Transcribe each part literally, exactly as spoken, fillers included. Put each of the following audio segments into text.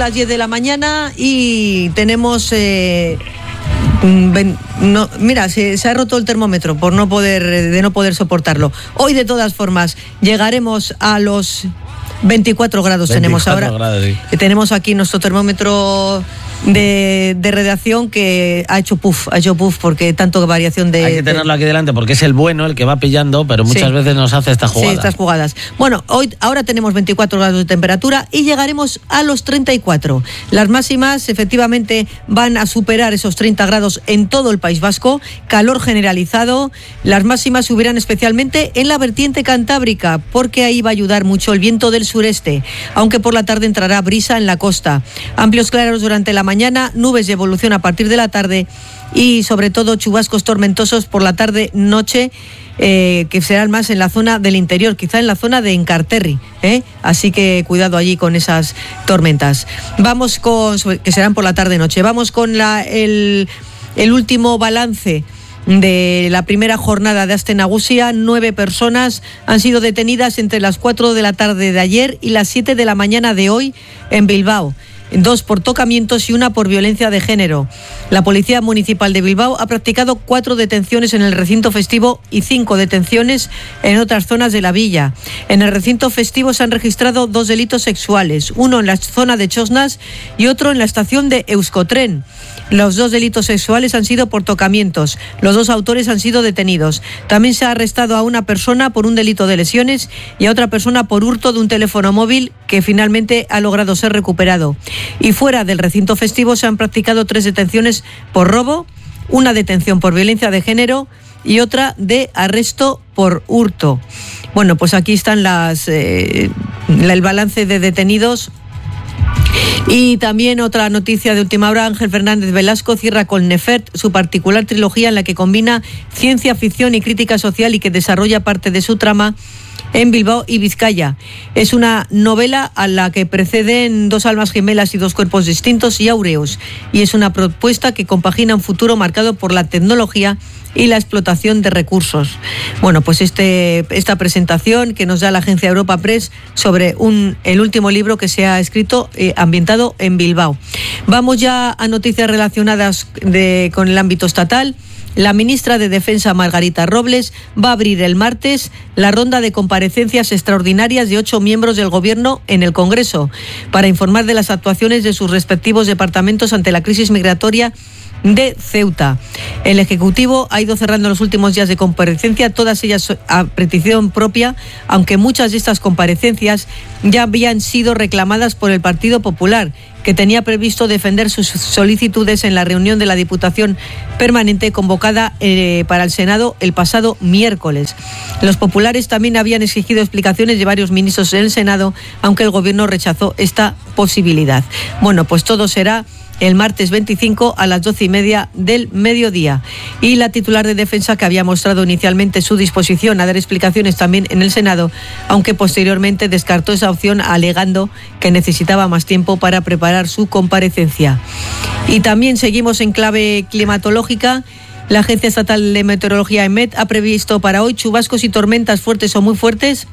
las diez de la mañana y tenemos... Eh, ven, no, mira, se, se ha roto el termómetro por no poder, de no poder soportarlo. Hoy, de todas formas, llegaremos a los veinticuatro grados. Tenemos ahora. Grados, sí. Tenemos aquí nuestro termómetro de, de redacción que ha hecho puff, ha hecho puff porque tanto variación de... Hay que tenerlo aquí delante porque es el bueno, el que va pillando, pero muchas sí. veces nos hace esta jugada. Sí, estas jugadas. Bueno, hoy ahora tenemos veinticuatro grados de temperatura y llegaremos a los treinta y cuatro. Las máximas efectivamente van a superar esos treinta grados en todo el País Vasco, calor generalizado. Las máximas subirán especialmente en la vertiente cantábrica porque ahí va a ayudar mucho el viento del sureste, aunque por la tarde entrará brisa en la costa. Amplios claros durante la mañana, nubes de evolución a partir de la tarde y sobre todo chubascos tormentosos por la tarde-noche, eh, que serán más en la zona del interior, quizá en la zona de Encarterri, ¿eh? Así que cuidado allí con esas tormentas. Vamos con, que serán por la tarde-noche, vamos con la, el, el último balance de la primera jornada de Aste Nagusia. Nueve personas han sido detenidas entre las cuatro de la tarde de ayer y las siete de la mañana de hoy en Bilbao. Dos por tocamientos y una por violencia de género. La Policía Municipal de Bilbao ha practicado cuatro detenciones en el recinto festivo y cinco detenciones en otras zonas de la villa. En el recinto festivo se han registrado dos delitos sexuales, uno en la zona de Chosnas y otro en la estación de Euskotren. Los dos delitos sexuales han sido por tocamientos. Los dos autores han sido detenidos. También se ha arrestado a una persona por un delito de lesiones y a otra persona por hurto de un teléfono móvil que finalmente ha logrado ser recuperado. Y fuera del recinto festivo se han practicado tres detenciones por robo, una detención por violencia de género y otra de arresto por hurto. Bueno, pues aquí están las eh, el balance de detenidos. Y también otra noticia de última hora: Ángel Fernández Velasco cierra con Nefert su particular trilogía en la que combina ciencia ficción y crítica social y que desarrolla parte de su trama en Bilbao y Vizcaya. Es una novela a la que preceden Dos almas gemelas y dos cuerpos distintos y Aureus, y es una propuesta que compagina un futuro marcado por la tecnología y la explotación de recursos. Bueno, pues este, esta presentación que nos da la agencia Europa Press sobre un, el último libro que se ha escrito eh, ambientado en Bilbao. Vamos ya a noticias relacionadas de, con el ámbito estatal. La ministra de Defensa, Margarita Robles, va a abrir el martes la ronda de comparecencias extraordinarias de ocho miembros del Gobierno en el Congreso para informar de las actuaciones de sus respectivos departamentos ante la crisis migratoria de Ceuta. El Ejecutivo ha ido cerrando los últimos días de comparecencia, todas ellas a petición propia, aunque muchas de estas comparecencias ya habían sido reclamadas por el Partido Popular, que tenía previsto defender sus solicitudes en la reunión de la Diputación Permanente convocada eh, para el Senado el pasado miércoles. Los populares también habían exigido explicaciones de varios ministros en el Senado, aunque el Gobierno rechazó esta posibilidad. Bueno, pues todo será el martes veinticinco a las doce y media del mediodía. Y la titular de Defensa, que había mostrado inicialmente su disposición a dar explicaciones también en el Senado, aunque posteriormente descartó esa opción alegando que necesitaba más tiempo para preparar su comparecencia. Y también seguimos en clave climatológica. La Agencia Estatal de Meteorología, EMET, ha previsto para hoy chubascos y tormentas fuertes o muy fuertes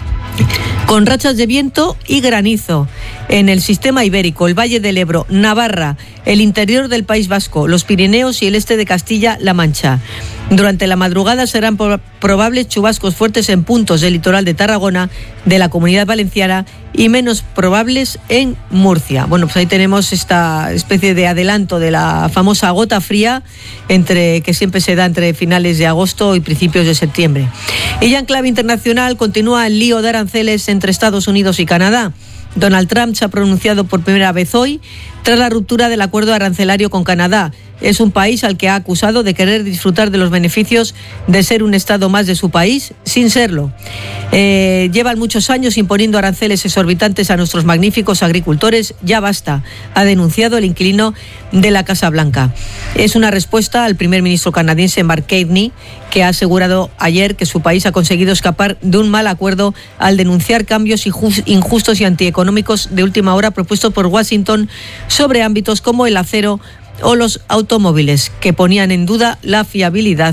con rachas de viento y granizo en el sistema ibérico, el Valle del Ebro, Navarra, el interior del País Vasco, los Pirineos y el este de Castilla-La Mancha. Durante la madrugada serán probables chubascos fuertes en puntos del litoral de Tarragona, de la Comunidad Valenciana, y menos probables en Murcia. Bueno, pues ahí tenemos esta especie de adelanto de la famosa gota fría entre que siempre se da entre finales de agosto y principios de septiembre. Y ya en clave internacional continúa el lío de aranceles entre Estados Unidos y Canadá. Donald Trump se ha pronunciado por primera vez hoy tras la ruptura del acuerdo arancelario con Canadá. Es un país al que ha acusado de querer disfrutar de los beneficios de ser un estado más de su país sin serlo. Eh, llevan muchos años imponiendo aranceles exorbitantes a nuestros magníficos agricultores. Ya basta, ha denunciado el inquilino de la Casa Blanca. Es una respuesta al primer ministro canadiense Mark Carney, que ha asegurado ayer que su país ha conseguido escapar de un mal acuerdo al denunciar cambios injustos y antieconómicos de última hora propuestos por Washington sobre ámbitos como el acero o los automóviles, que ponían en duda la fiabilidad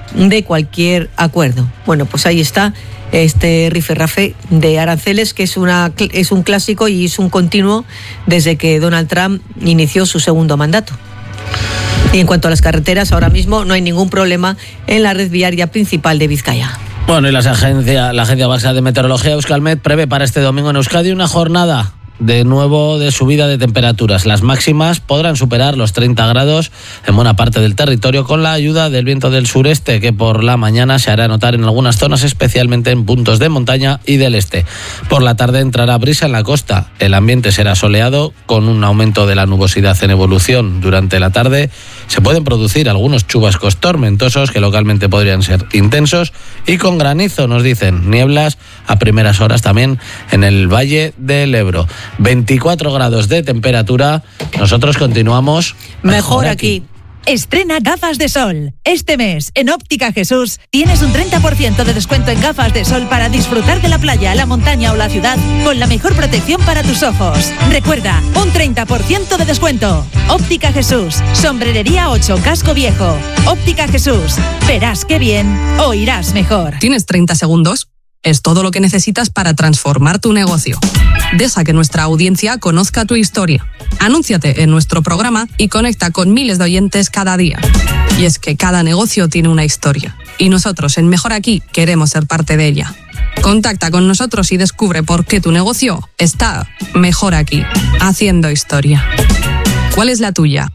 de cualquier acuerdo. Bueno, pues ahí está este rifirrafe de aranceles, que es, una, es un clásico y es un continuo desde que Donald Trump inició su segundo mandato. Y en cuanto a las carreteras, ahora mismo no hay ningún problema en la red viaria principal de Vizcaya. Bueno, y las agencia, la Agencia Vasca de Meteorología, Euskalmet, prevé para este domingo en Euskadi una jornada de nuevo de subida de temperaturas. Las máximas podrán superar los treinta grados en buena parte del territorio con la ayuda del viento del sureste, que por la mañana se hará notar en algunas zonas, especialmente en puntos de montaña y del este. Por la tarde entrará brisa en la costa. El ambiente será soleado con un aumento de la nubosidad en evolución. Durante la tarde se pueden producir algunos chubascos tormentosos que localmente podrían ser intensos y con granizo, nos dicen. Nieblas a primeras horas también en el Valle del Ebro. veinticuatro grados de temperatura. Nosotros continuamos mejor, mejor aquí. Estrena gafas de sol. Este mes, en Óptica Jesús, tienes un treinta por ciento de descuento en gafas de sol para disfrutar de la playa, la montaña o la ciudad con la mejor protección para tus ojos. Recuerda, un treinta por ciento de descuento. Óptica Jesús, Sombrerería ocho, Casco Viejo. Óptica Jesús, verás qué bien, oirás mejor. ¿Tienes treinta segundos? Es todo lo que necesitas para transformar tu negocio. Deja que nuestra audiencia conozca tu historia. Anúnciate en nuestro programa y conecta con miles de oyentes cada día. Y es que cada negocio tiene una historia. Y nosotros en Mejor Aquí queremos ser parte de ella. Contacta con nosotros y descubre por qué tu negocio está mejor aquí, haciendo historia. ¿Cuál es la tuya?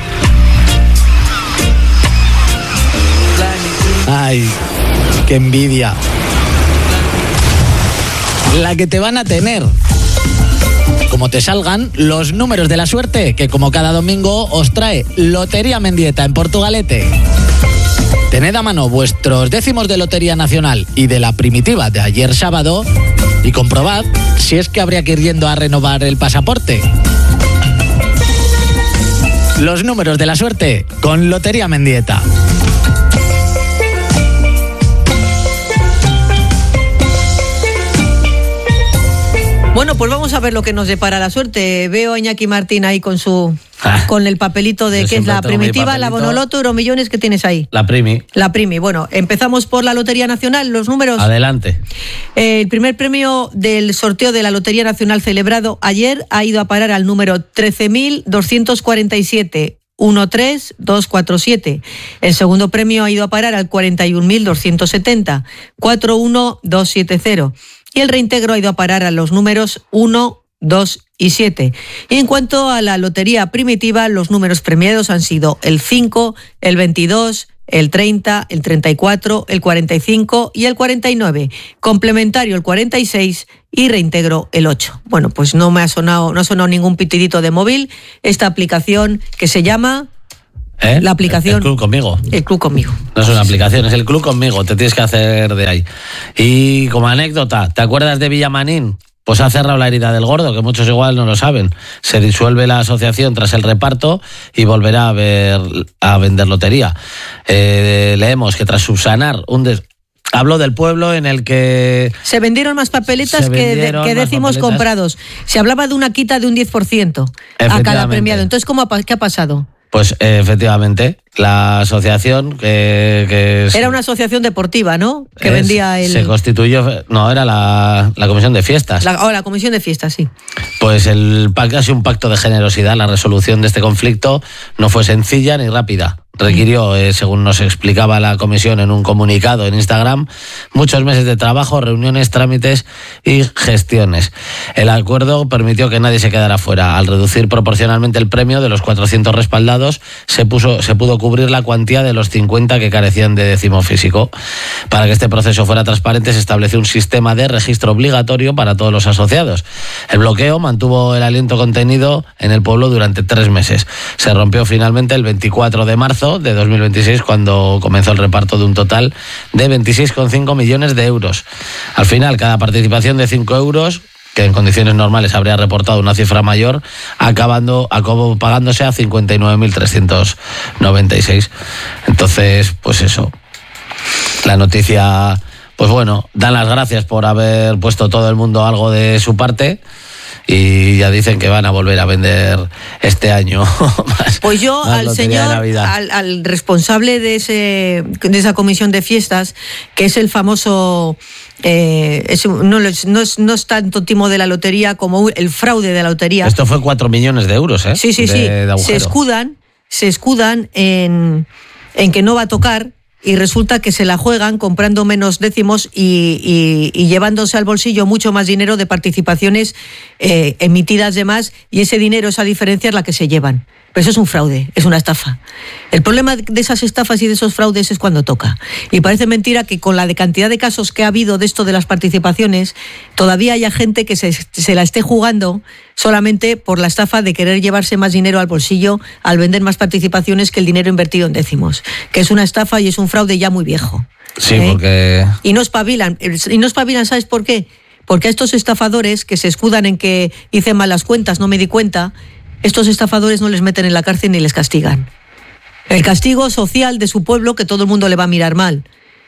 Ay, qué envidia. La que te van a tener. Como te salgan los números de la suerte, que como cada domingo os trae Lotería Mendieta en Portugalete. Tened a mano vuestros décimos de Lotería Nacional y de la primitiva de ayer sábado y comprobad si es que habría que ir yendo a renovar el pasaporte. Los números de la suerte con Lotería Mendieta. Bueno, pues vamos a ver lo que nos depara la suerte. Veo a Iñaki Martín ahí con su ah, con el papelito de qué es la primitiva, la Bonoloto, Euromillones, ¿qué tienes ahí? La Primi. La Primi. Bueno, empezamos por la Lotería Nacional, los números. Adelante. Eh, el primer premio del sorteo de la Lotería Nacional celebrado ayer ha ido a parar al número trece mil doscientos cuarenta y siete. uno tres dos cuatro siete. El segundo premio ha ido a parar al cuarenta y un mil doscientos setenta. cuatro uno dos siete cero. Y el reintegro ha ido a parar a los números uno, dos y siete. Y en cuanto a la lotería primitiva, los números premiados han sido el cinco, el veintidós, el treinta, el treinta y cuatro, el cuarenta y cinco y el cuarenta y nueve. Complementario el cuarenta y seis y reintegro el ocho. Bueno, pues no me ha sonado, no ha sonado ningún pitidito de móvil. Esta aplicación que se llama... ¿Eh? La aplicación. El Club Conmigo. El Club Conmigo. No es una aplicación, es el Club Conmigo. Te tienes que hacer de ahí. Y como anécdota, ¿te acuerdas de Villamanín? Pues ha cerrado la herida del gordo, que muchos igual no lo saben. Se disuelve la asociación tras el reparto y volverá a, ver, a vender lotería. Eh, leemos que tras subsanar un... Des... Hablo del pueblo en el que... Se vendieron más papeletas que, de, que décimos comprados. Se hablaba de una quita de un diez por ciento a cada premiado. Entonces, ¿cómo ha, ¿qué ha pasado? Pues eh, efectivamente, la asociación que... que era una asociación deportiva, ¿no? Que es, vendía el... Se constituyó... No, era la, la comisión de fiestas. La, oh, la comisión de siestas, sí. Pues el casi un pacto de generosidad. La resolución de este conflicto no fue sencilla ni rápida. Requirió, eh, según nos explicaba la comisión en un comunicado en Instagram, muchos meses de trabajo, reuniones, trámites y gestiones. El acuerdo permitió que nadie se quedara fuera. Al reducir proporcionalmente el premio de los cuatrocientos respaldados, se, puso, se pudo cubrir la cuantía de los cincuenta que carecían de décimo físico. Para que este proceso fuera transparente, se estableció un sistema de registro obligatorio para todos los asociados. El bloqueo mantuvo el aliento contenido en el pueblo durante tres meses. Se rompió finalmente el veinticuatro de marzo de dos mil veintiséis, cuando comenzó el reparto de un total de veintiséis coma cinco millones de euros. Al final, cada participación de cinco euros, que en condiciones normales habría reportado una cifra mayor, acabando acabó pagándose a cincuenta y nueve mil trescientos noventa y seis. Entonces, pues eso. La noticia, pues bueno, dan las gracias por haber puesto todo el mundo algo de su parte. y ya dicen que van a volver a vender este año. más, pues yo más al señor, al, al responsable de, ese, de esa comisión de fiestas, que es el famoso... Eh, es, no, no, es, no es tanto timo de la lotería como el fraude de la lotería. Esto fue cuatro millones de euros, ¿eh? Sí, sí, de, sí. De se escudan, se escudan en, en que no va a tocar y resulta que se la juegan comprando menos décimos y, y, y llevándose al bolsillo mucho más dinero de participaciones eh, emitidas de más, y ese dinero, esa diferencia es la que se llevan. Pero eso es un fraude, es una estafa. El problema de esas estafas y de esos fraudes es cuando toca. Y parece mentira que con la de cantidad de casos que ha habido de esto de las participaciones, todavía haya gente que se, se la esté jugando solamente por la estafa de querer llevarse más dinero al bolsillo al vender más participaciones que el dinero invertido en décimos. Que es una estafa y es un fraude ya muy viejo. Sí, ¿eh? porque... Y no espabilan. Y no espabilan, ¿sabes por qué? Porque a estos estafadores que se escudan en que hice mal las cuentas, no me di cuenta... Estos estafadores no les meten en la cárcel ni les castigan. El castigo social de su pueblo, que todo el mundo le va a mirar mal.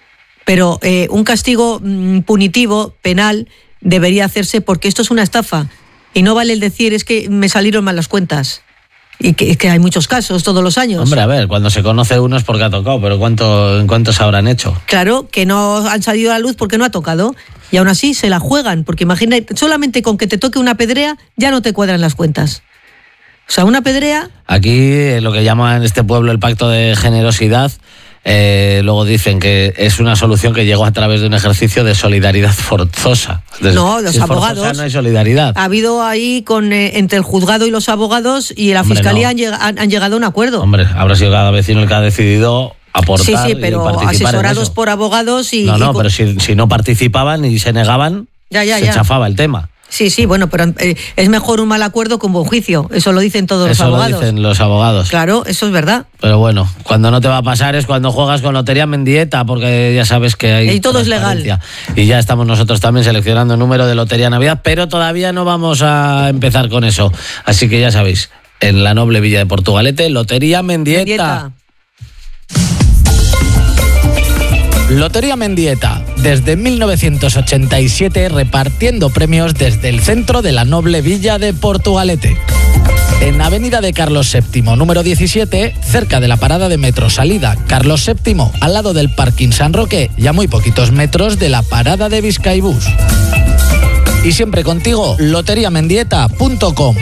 Pero eh, un castigo mmm, punitivo, penal, debería hacerse porque esto es una estafa. Y no vale el decir, es que me salieron mal las cuentas. Y que, es que hay muchos casos todos los años. Hombre, a ver, cuando se conoce uno es porque ha tocado, pero ¿cuánto, ¿en cuántos habrán hecho? Claro, que no han salido a la luz porque no ha tocado. Y aún así se la juegan, porque imagínate, solamente con que te toque una pedrea ya no te cuadran las cuentas. O sea, una pedrea... Aquí lo que llaman en este pueblo el pacto de generosidad, eh, luego dicen que es una solución que llegó a través de un ejercicio de solidaridad forzosa. Entonces, no, los si es abogados... forzosa, no hay solidaridad. Ha habido ahí con eh, entre el juzgado y los abogados y la Hombre, fiscalía no. han, lleg han, han llegado a un acuerdo. Hombre, habrá sido cada vecino el que ha decidido aportar. Sí, sí, pero y participar asesorados por abogados y... No, no, y con... pero si, si no participaban y se negaban, ya, ya, se ya. chafaba el tema. Sí, sí, bueno, pero eh, es mejor un mal acuerdo que un buen juicio. Eso lo dicen todos eso los abogados. Eso lo dicen los abogados. Claro, eso es verdad. Pero bueno, cuando no te va a pasar es cuando juegas con Lotería Mendieta, porque ya sabes que hay... Y todo es legal. Y ya estamos nosotros también seleccionando el número de Lotería Navidad, pero todavía no vamos a empezar con eso. Así que ya sabéis, en la noble villa de Portugalete, Lotería Mendieta. Mendieta. Lotería Mendieta, desde mil novecientos ochenta y siete repartiendo premios desde el centro de la noble villa de Portugalete. En Avenida de Carlos séptimo, número diecisiete, cerca de la parada de metro salida Carlos séptimo, al lado del parking San Roque y a muy poquitos metros de la parada de Vizcaibús. Y siempre contigo, lotería mendieta punto com.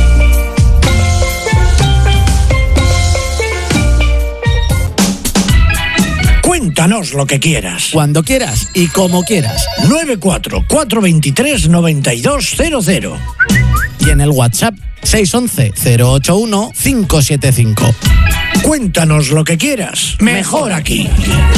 Cuéntanos lo que quieras. Cuando quieras y como quieras. nueve cuatro cuatro dos tres nueve dos cero cero. Y en el WhatsApp seis once cero ocho uno cinco siete cinco. Cuéntanos lo que quieras. Mejor aquí.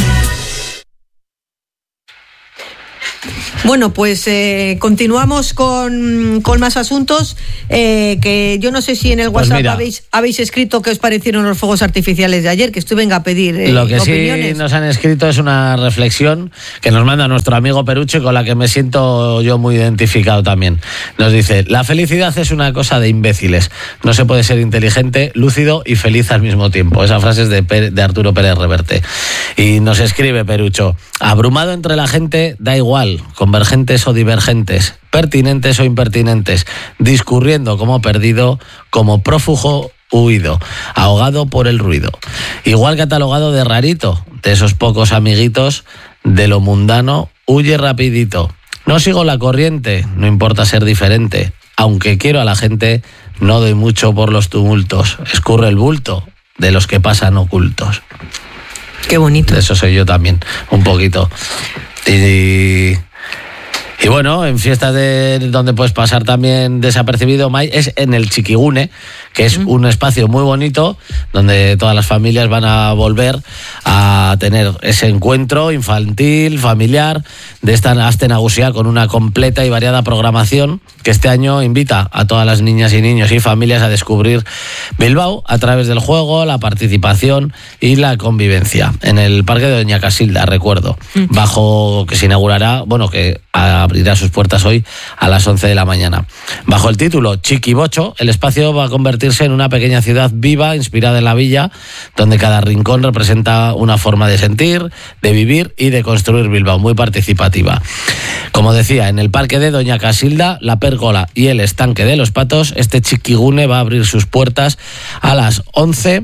Bueno, pues eh, continuamos con, con más asuntos, eh, que yo no sé si en el WhatsApp pues habéis, habéis escrito qué os parecieron los fuegos artificiales de ayer, que esto venga a pedir eh, Lo que opiniones. Sí nos han escrito es una reflexión que nos manda nuestro amigo Peruche, con la que me siento yo muy identificado también. Nos dice, la felicidad es una cosa de imbéciles, no se puede ser inteligente, lúcido y feliz al mismo tiempo. Esa frase es de, Pérez, de Arturo Pérez Reverte. Y nos escribe Perucho, abrumado entre la gente, da igual, convergentes o divergentes, pertinentes o impertinentes, discurriendo como perdido, como prófugo huido, ahogado por el ruido. Igual catalogado de rarito, de esos pocos amiguitos, de lo mundano, huye rapidito. No sigo la corriente, no importa ser diferente, aunque quiero a la gente, no doy mucho por los tumultos, escurre el bulto de los que pasan ocultos. Qué bonito. De eso soy yo también, un poquito. Y... Y bueno, en fiestas de donde puedes pasar también desapercibido, Mai, es en el Chiquigune, que es un espacio muy bonito donde todas las familias van a volver a tener ese encuentro infantil, familiar, de esta Aste Nagusia, con una completa y variada programación que este año invita a todas las niñas y niños y familias a descubrir Bilbao a través del juego, la participación y la convivencia. En el Parque de Doña Casilda, recuerdo, bajo que se inaugurará, bueno, que a abrirá sus puertas hoy a las once de la mañana. Bajo el título Chiquibocho, el espacio va a convertirse en una pequeña ciudad viva, inspirada en la villa, donde cada rincón representa una forma de sentir, de vivir y de construir Bilbao, muy participativa. Como decía, en el Parque de Doña Casilda, la Pérgola y el Estanque de los Patos, este Chiquigune va a abrir sus puertas a las once.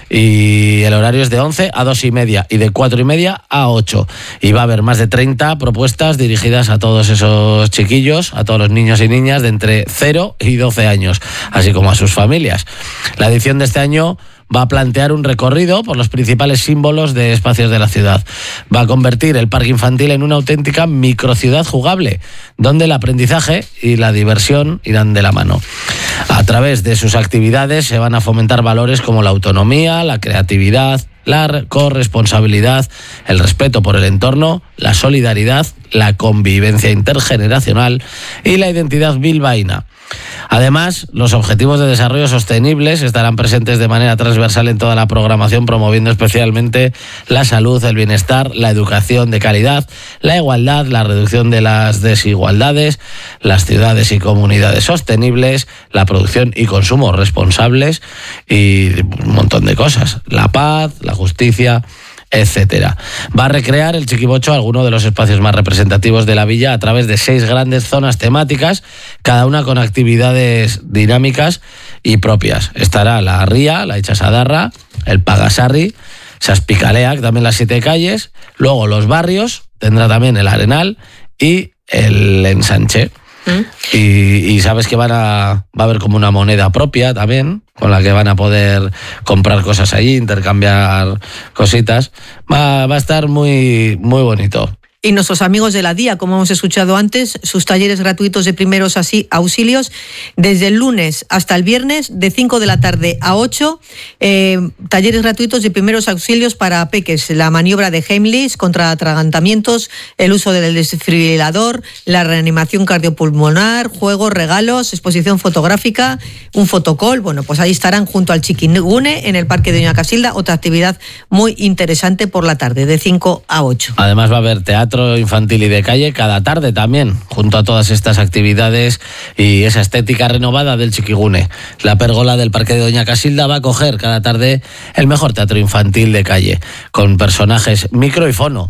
Y el horario es de once a dos y media y de cuatro y media a ocho. Y va a haber más de treinta propuestas dirigidas a todos esos chiquillos, a todos los niños y niñas de entre cero y doce años, así como a sus familias. La edición de este año va a plantear un recorrido por los principales símbolos de espacios de la ciudad. Va a convertir el parque infantil en una auténtica microciudad jugable, donde el aprendizaje y la diversión irán de la mano. A través de sus actividades se van a fomentar valores como la autonomía, la creatividad, la corresponsabilidad, el respeto por el entorno, la solidaridad, la convivencia intergeneracional y la identidad bilbaína. Además, los objetivos de desarrollo sostenibles estarán presentes de manera transversal en toda la programación, promoviendo especialmente la salud, el bienestar, la educación de calidad, la igualdad, la reducción de las desigualdades, las ciudades y comunidades sostenibles, la producción y consumo responsables y un montón de cosas. La paz, la justicia, etcétera. Va a recrear el Chiquibocho algunos de los espacios más representativos de la villa a través de seis grandes zonas temáticas, cada una con actividades dinámicas y propias. Estará la Ría, la Itxasadarra, el Pagasarri, Saspicaleac, también las siete calles, luego los barrios, tendrá también el Arenal y el Ensanche. ¿Mm? Y, y sabes que van a, va a haber como una moneda propia también, con la que van a poder comprar cosas allí, intercambiar cositas. Va, va a estar muy, muy bonito. Y nuestros amigos de la D I A, como hemos escuchado antes, sus talleres gratuitos de primeros así, auxilios, desde el lunes hasta el viernes, de cinco de la tarde a ocho, eh, talleres gratuitos de primeros auxilios para peques, la maniobra de Heimlich contra atragantamientos, el uso del desfibrilador, la reanimación cardiopulmonar, juegos, regalos, exposición fotográfica, un fotocall. Bueno, pues ahí estarán junto al Chiquigune en el Parque de Doña Casilda, otra actividad muy interesante por la tarde, de cinco a ocho. Además va a haber teatro infantil y de calle cada tarde también, junto a todas estas actividades y esa estética renovada del Chiquigune. La Pérgola del Parque de Doña Casilda va a acoger cada tarde el mejor teatro infantil de calle, con personajes micro y fono.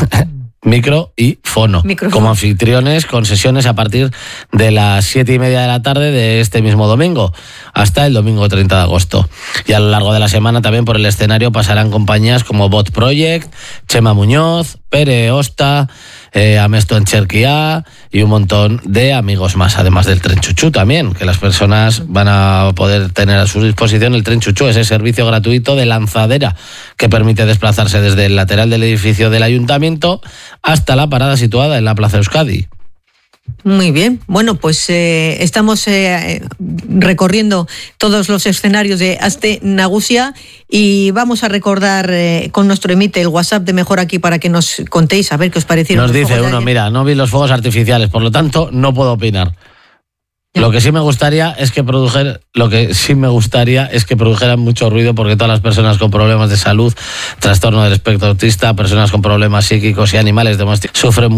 Micro y fono, Microfono. Como anfitriones, con sesiones a partir de las siete y media de la tarde de este mismo domingo hasta el domingo treinta de agosto. Y a lo largo de la semana también por el escenario pasarán compañías como Bot Project, Chema Muñoz, Pere Osta, eh, Amesto Encherquia y un montón de amigos más, además del Tren Chuchú también, que las personas van a poder tener a su disposición el Tren Chuchú, ese servicio gratuito de lanzadera que permite desplazarse desde el lateral del edificio del ayuntamiento hasta la parada situada en la Plaza Euskadi. Muy bien, bueno, pues eh, estamos eh, recorriendo todos los escenarios de Aste Nagusia y vamos a recordar eh, con nuestro emite el WhatsApp de Mejor Aquí para que nos contéis a ver qué os parecieron. Nos dice uno, mira, no vi los fuegos artificiales, por lo tanto no puedo opinar. Lo que sí me gustaría es que produjer, lo que sí me gustaría es que produjeran mucho ruido, porque todas las personas con problemas de salud, trastorno del espectro autista, personas con problemas psíquicos y animales domésticos sufren mucho.